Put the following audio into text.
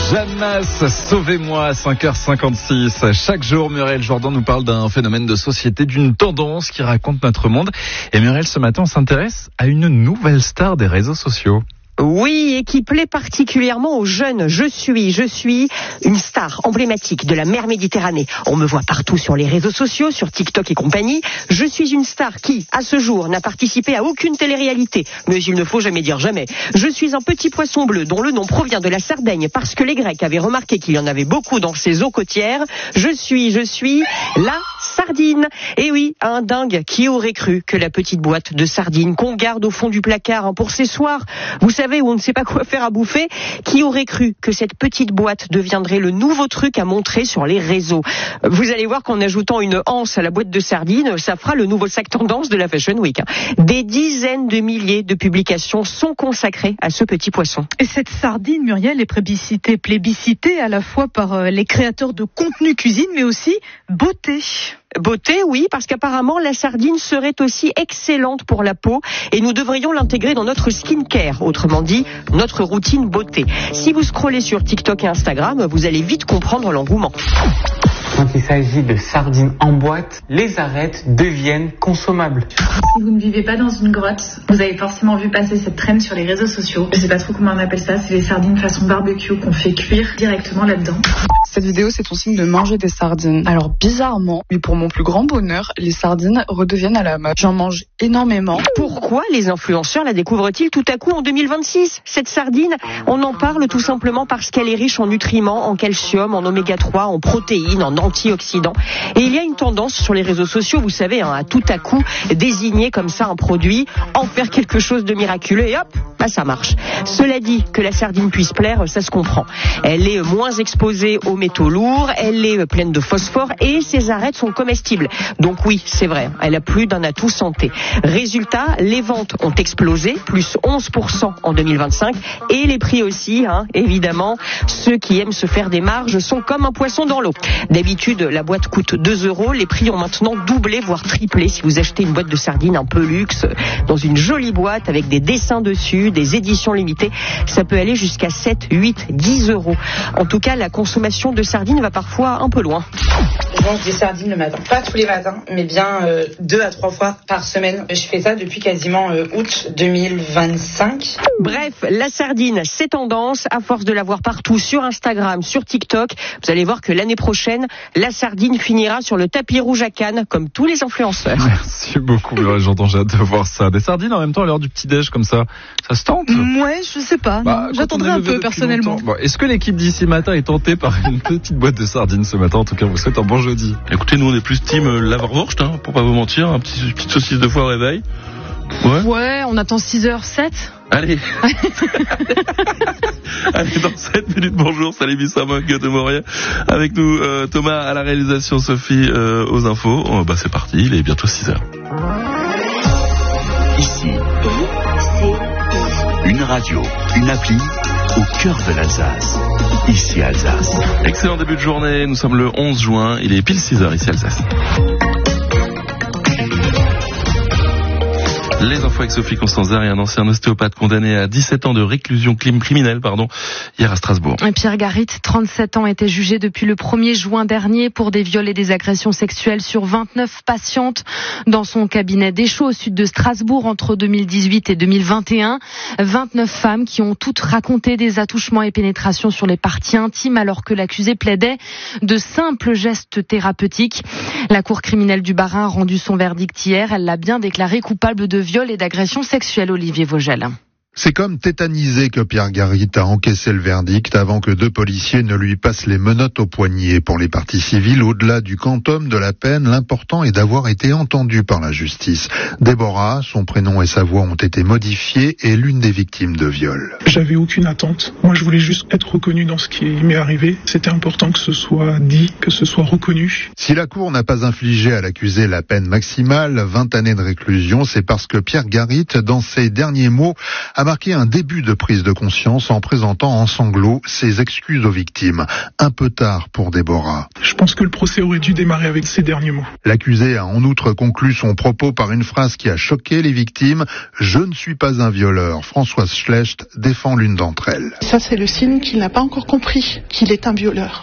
Jeanne Masse, sauvez-moi à 5h56. Chaque jour, Muriel Jourdan nous parle d'un phénomène de société, d'une tendance qui raconte notre monde. Et Muriel, ce matin, on s'intéresse à une nouvelle star des réseaux sociaux. Oui, et qui plaît particulièrement aux jeunes. Je suis une star emblématique de la mer Méditerranée. On me voit partout sur les réseaux sociaux, sur TikTok et compagnie. Je suis une star qui, à ce jour, n'a participé à aucune télé-réalité. Mais il ne faut jamais dire jamais. Je suis un petit poisson bleu dont le nom provient de la Sardaigne parce que les Grecs avaient remarqué qu'il y en avait beaucoup dans ces eaux côtières. Je suis la sardine. Et oui, un dingue qui aurait cru que la petite boîte de sardines qu'on garde au fond du placard pour ces soirs, vous savez, où on ne sait pas quoi faire à bouffer, qui aurait cru que cette petite boîte deviendrait le nouveau truc à montrer sur les réseaux. Vous allez voir qu'en ajoutant une anse à la boîte de sardines, ça fera le nouveau sac tendance de la Fashion Week. Des dizaines de milliers de publications sont consacrées à ce petit poisson. Et cette sardine, Muriel, est plébiscitée à la fois par les créateurs de contenu cuisine, mais aussi beauté. Beauté, oui, parce qu'apparemment la sardine serait aussi excellente pour la peau et nous devrions l'intégrer dans notre skincare, autrement dit notre routine beauté. Si vous scrollez sur TikTok et Instagram, vous allez vite comprendre l'engouement. Quand il s'agit de sardines en boîte, les arêtes deviennent consommables. Si vous ne vivez pas dans une grotte, vous avez forcément vu passer cette traîne sur les réseaux sociaux. Je sais pas trop comment on appelle ça, c'est les sardines façon barbecue qu'on fait cuire directement là-dedans. Cette vidéo, c'est ton signe de manger des sardines. Alors bizarrement, mais pour mon plus grand bonheur, les sardines redeviennent à la mode. J'en mange énormément. Pourquoi les influenceurs la découvrent-ils tout à coup en 2026 ? Cette sardine, on en parle tout simplement parce qu'elle est riche en nutriments, en calcium, en oméga 3, en protéines, en antioxydants. Et il y a une tendance sur les réseaux sociaux, vous savez, à tout à coup désigner comme ça un produit, en faire quelque chose de miraculeux et hop, ça marche. Cela dit, que la sardine puisse plaire, ça se comprend. Elle est moins exposée aux métaux lourds, elle est pleine de phosphore et ses arêtes sont comestibles. Donc oui, c'est vrai, elle a plus d'un atout santé. Résultat, les ventes ont explosé, plus 11% en 2025 et les prix aussi, évidemment. Ceux qui aiment se faire des marges sont comme un poisson dans l'eau. D'habitude, la boîte coûte 2 €, les prix ont maintenant doublé, voire triplé. Si vous achetez une boîte de sardines un peu luxe, dans une jolie boîte avec des dessins dessus, des éditions limitées, ça peut aller jusqu'à 7, 8, 10 €. En tout cas, la consommation de sardines va parfois un peu loin. Je mange des sardines le matin. Pas tous les matins, mais bien 2 à 3 fois par semaine. Je fais ça depuis quasiment août 2025. Bref, la sardine, c'est tendance. À force de la voir partout sur Instagram, sur TikTok, vous allez voir que l'année prochaine, la sardine finira sur le tapis rouge à Cannes, comme tous les influenceurs. Merci beaucoup, j'entends, j'ai hâte de voir ça. Des sardines en même temps à l'heure du petit-déj comme ça se tente ? Ouais, je sais pas. J'attendrai un peu personnellement. Bon, est-ce que l'équipe d'ici matin est tentée par une petite boîte de sardines ce matin ? En tout cas, vous souhaite un bon jeudi. Écoutez, nous on est plus team Leverwurst, pour pas vous mentir, petite saucisse de foie au réveil. Ouais, on attend 6h07. Allez. Allez, dans 7 minutes, bonjour, salut Bissama, de Moria. Avec nous, Thomas à la réalisation, Sophie aux infos. C'est parti, il est bientôt 6h. Ici, une radio, une appli au cœur de l'Alsace. Ici Alsace. Excellent début de journée, nous sommes le 11 juin, il est pile 6h ici Alsace. Les infos avec Sophie Constanza et un ancien ostéopathe condamné à 17 ans de réclusion criminelle, hier à Strasbourg. Pierre Garit, 37 ans, était jugé depuis le 1er juin dernier pour des viols et des agressions sexuelles sur 29 patientes dans son cabinet d'Échaud au sud de Strasbourg entre 2018 et 2021. 29 femmes qui ont toutes raconté des attouchements et pénétrations sur les parties intimes alors que l'accusé plaidait de simples gestes thérapeutiques. La cour criminelle du Bas-Rhin a rendu son verdict hier. Elle l'a bien déclaré coupable de viol et d'agression sexuelle, Olivier Vogel. C'est comme tétanisé que Pierre Garit a encaissé le verdict avant que 2 policiers ne lui passent les menottes au poignet. Pour les parties civiles, au-delà du quantum de la peine, l'important est d'avoir été entendu par la justice. Déborah, son prénom et sa voix ont été modifiés, est l'une des victimes de viol. J'avais aucune attente. Moi, je voulais juste être reconnu dans ce qui m'est arrivé. C'était important que ce soit dit, que ce soit reconnu. Si la Cour n'a pas infligé à l'accusé la peine maximale, 20 années de réclusion, c'est parce que Pierre Garit, dans ses derniers mots, a marqué un début de prise de conscience en présentant en sanglots ses excuses aux victimes. Un peu tard pour Déborah. Je pense que le procès aurait dû démarrer avec ces derniers mots. L'accusé a en outre conclu son propos par une phrase qui a choqué les victimes. « Je ne suis pas un violeur ». Françoise Schlecht défend l'une d'entre elles. Ça, c'est le signe qu'il n'a pas encore compris qu'il est un violeur.